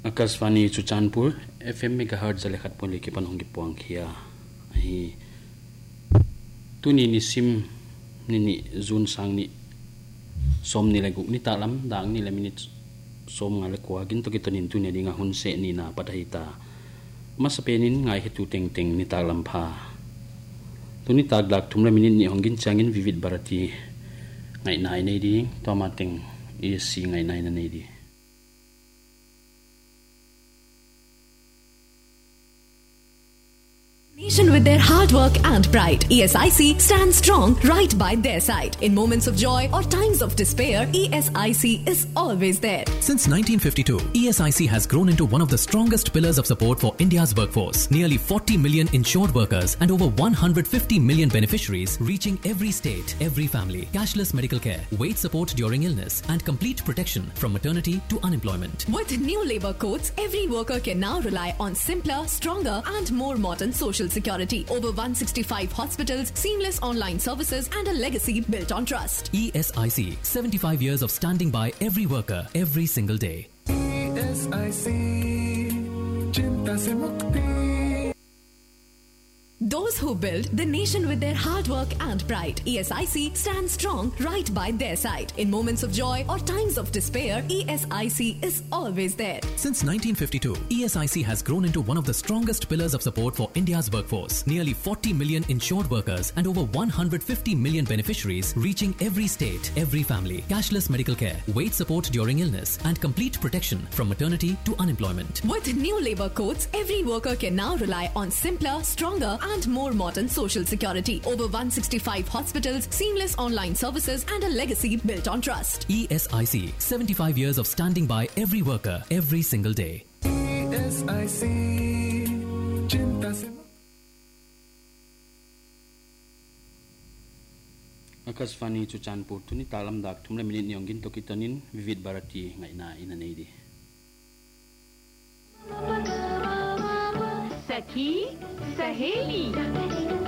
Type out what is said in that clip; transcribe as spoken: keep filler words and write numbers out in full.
Akasvani Chuchanpur F M megahertz lekhat poli ke panong gipuang khia hi tuni ni sim ni ni zun sang ni som ni lagu ni talam dang ni la minute som nga le kwa gin to kitonin tuni dinga hun se ni na padahita masapenin ngai hetu teng teng ni talam pha tuni taglak thumla minute ni hongin changin vivid barati ngai nai nei di to ma teng e si ngai nai na nei di. Nation with their hard work and pride, E S I C stands strong right by their side. In moments of joy or times of despair, E S I C is always there. Since nineteen fifty-two, E S I C has grown into one of the strongest pillars of support for India's workforce. Nearly forty million insured workers and over one hundred fifty million beneficiaries, reaching every state, every family. Cashless medical care, wage support during illness, and complete protection from maternity to unemployment. With new labour codes, every worker can now rely on simpler, stronger and more modern social security. Over one hundred sixty-five hospitals, seamless online services and a legacy built on trust. E S I C, seventy-five years of standing by every worker, every single day. E S I C, Chinta se mukti. Those who build the nation with their hard work and pride, E S I C stands strong right by their side. In moments of joy or times of despair, E S I C is always there. Since nineteen fifty-two, E S I C has grown into one of the strongest pillars of support for India's workforce. Nearly forty million insured workers and over one hundred fifty million beneficiaries, reaching every state, every family. Cashless medical care, wage support during illness, and complete protection from maternity to unemployment. With new labour codes, every worker can now rely on simpler, stronger and more modern social security. Over one hundred sixty-five hospitals, seamless online services and a legacy built on trust. E S I C, seventy-five years of standing by every worker, every single day. E S I C, Chinta se Akasvani Chuchanpur tuni talam dak thumla minute ni hongin to kitonin vivid barati ngai na ina nei di. सखी सहेली